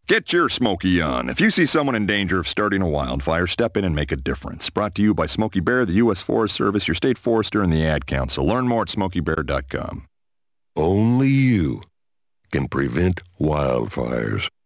Get your Smokey on. If you see someone in danger of starting a wildfire, step in and make a difference. Brought to you by Smokey Bear, the U.S. Forest Service, your state forester, and the Ad Council. Learn more at smokeybear.com. Only you can prevent wildfires.